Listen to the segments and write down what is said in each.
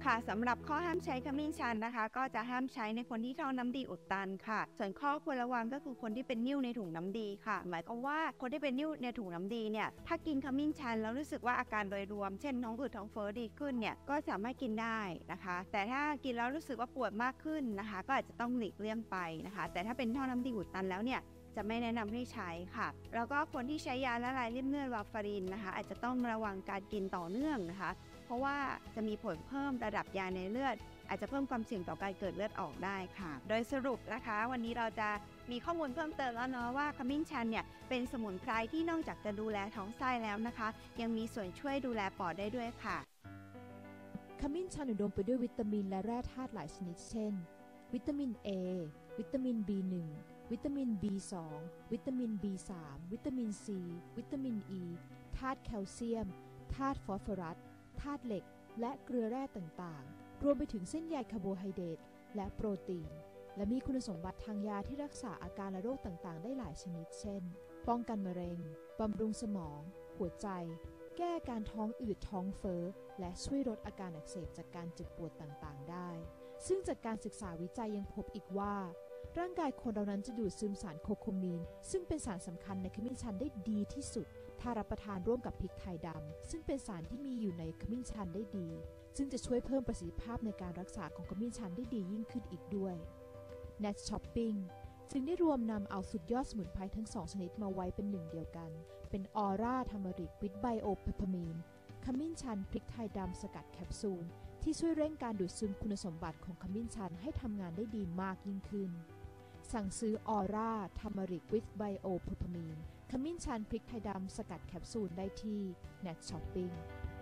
ค่ะสำหรับข้อห้ามใช้ขมิ้นชันนะคะก็จะห้ามใช้ในคนที่ท่อน้ำดีอุดตันค่ะส่วนข้อควรระวังก็คือคนที่เป็นนิ่วในถุงน้ำดีค่ะหมายความว่าคนที่เป็นนิ่วในถุงน้ำดีเนี่ยถ้ากินขมิ้นชันแล้วรู้สึกว่าอาการโดยรวมเช่นท้องอืดท้องเฟ้อดีขึ้นเนี่ยก็สามารถกินได้นะคะแต่ถ้ากินแล้วรู้สึกว่าปวดมากขึ้นนะคะก็อาจจะต้องหลีกเลี่ยงไปนะคะแต่ถ้าเป็นท่อน้ำดีอุดตันแล้วเนี่ยจะไม่แนะนำให้ใช้ค่ะแล้วก็คนที่ใช้ยาละลายริ่มเลือดวาฟารินนะคะอาจจะต้องระวังการกินต่อเนื่องนะคะเพราะว่าจะมีผลเพิ่มระดับยาในเลือดอาจจะเพิ่มความเสี่ยงต่อการเกิดเลือดออกได้ค่ะโดยสรุปนะคะวันนี้เราจะมีข้อมูลเพิ่มเติมแล้วเนาะว่าขมิ้นชันเนี่ยเป็นสมุนไพรที่นอกจากจะดูแลท้องไส้แล้วนะคะยังมีส่วนช่วยดูแลปอดได้ด้วยค่ะขมิ้นชันอุดมไปด้วยวิตามินและแร่ธาตุหลายชนิดเช่นวิตามิน A วิตามิน B1 วิตามิน B2 วิตามิน B3 วิตามิน C วิตามิน E ธาตุแคลเซียมธาตุฟอสฟอรัสธาตุเหล็กและเกลือแร่ต่างๆรวมไปถึงเส้นใยคาร์โบไฮเดรตและโปรตีนและมีคุณสมบัติทางยาที่รักษาอาการและโรคต่างๆได้หลายชนิดเช่นป้องกันมะเร็งบำรุงสมองหัวใจแก้อาการท้องอืดท้องเฟ้อและช่วยลดอาการอักเสบจากการเจ็บปวดต่างๆได้ซึ่งจากการศึกษาวิจัยยังพบอีกว่าร่างกายคนเรานั้นจะดูดซึมสารโคโคมีนซึ่งเป็นสารสำคัญในขมิ้นชันได้ดีที่สุดถ้ารับประทานร่วมกับพริกไทยดำซึ่งเป็นสารที่มีอยู่ในขมิ้นชันได้ดีซึ่งจะช่วยเพิ่มประสิทธิภาพในการรักษาของขมิ้นชันได้ดียิ่งขึ้นอีกด้วย Nat Shopping จึงได้รวมนำเอาสุดยอดสมุนไพรทั้ง2ชนิดมาไว้เป็นหนึ่งเดียวกันเป็นออร่าทามาริกวิตไบโอเพปเปอร์มีนขมิ้นชันพริกไทยดำสกัดแคปซูลที่ช่วยเร่งการดูดซึมคุณสมบัติของขมิ้นชันให้ทำงานได้ดีมากยิ่งขึ้นสั่งซื้อออร่าทามาริกวิตไบโอเพปเปอร์มีนขมิ้นชันพริกไทยดำสกัดแคปซูลได้ที่ Nat Shopping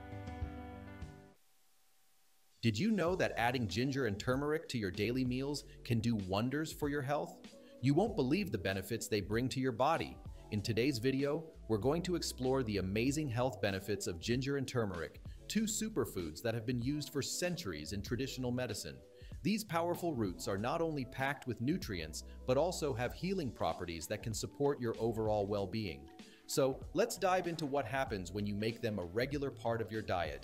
Did you know that adding ginger and turmeric to your daily meals can do wonders for your health? You won't believe the benefits they bring to your body. In today's video, we're going to explore the amazing health benefits of ginger and turmeric, two superfoods that have been used for centuries in traditional medicine. These powerful roots are not only packed with nutrients, but also have healing properties that can support your overall well-being. So let's dive into what happens when you make them a regular part of your diet.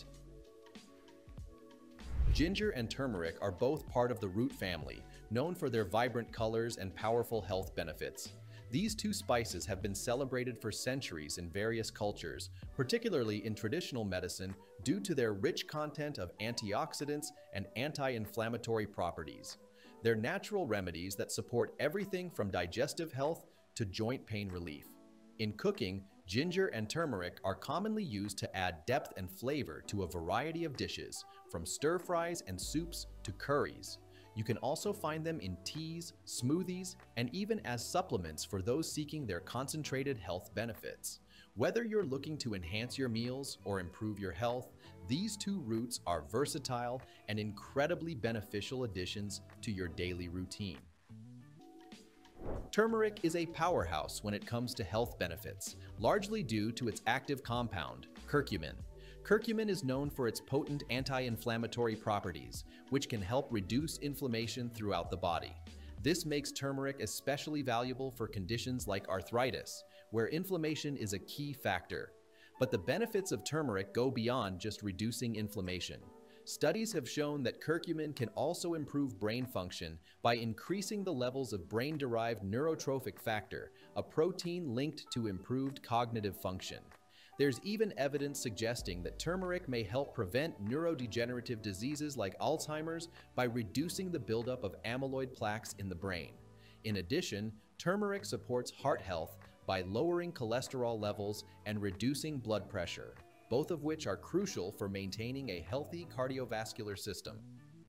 Ginger and turmeric are both part of the root family, known for their vibrant colors and powerful health benefits. These two spices have been celebrated for centuries in various cultures, particularly in traditional medicine, due to their rich content of antioxidants and anti-inflammatory properties. They're natural remedies that support everything from digestive health to joint pain relief. In cooking, ginger and turmeric are commonly used to add depth and flavor to a variety of dishes, from stir-fries and soups to curries. You can also find them in teas, smoothies, and even as supplements for those seeking their concentrated health benefits. Whether you're looking to enhance your meals or improve your health, these two roots are versatile and incredibly beneficial additions to your daily routine. Turmeric is a powerhouse when it comes to health benefits, largely due to its active compound, curcumin. Curcumin is known for its potent anti-inflammatory properties, which can help reduce inflammation throughout the body. This makes turmeric especially valuable for conditions like arthritis, where inflammation is a key factor. But the benefits of turmeric go beyond just reducing inflammation. Studies have shown that curcumin can also improve brain function by increasing the levels of brain-derived neurotrophic factor, a protein linked to improved cognitive function. There's even evidence suggesting that turmeric may help prevent neurodegenerative diseases like Alzheimer's by reducing the buildup of amyloid plaques in the brain. In addition, turmeric supports heart health by lowering cholesterol levels and reducing blood pressure, both of which are crucial for maintaining a healthy cardiovascular system.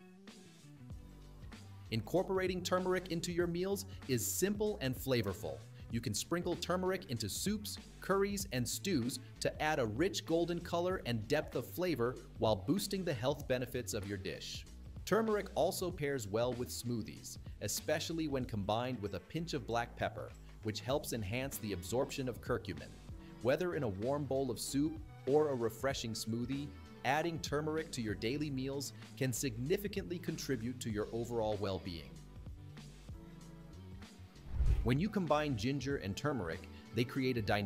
Incorporating turmeric into your meals is simple and flavorful. You can sprinkle turmeric into soups, curries, and stews to add a rich golden color and depth of flavor while boosting the health benefits of your dish. Turmeric also pairs well with smoothies, especially when combined with a pinch of black pepper, which helps enhance the absorption of curcumin. Whether in a warm bowl of soup or a refreshing smoothie, adding turmeric to your daily meals can significantly contribute to your overall well-being. When you combine ginger and turmeric, they create a dynamic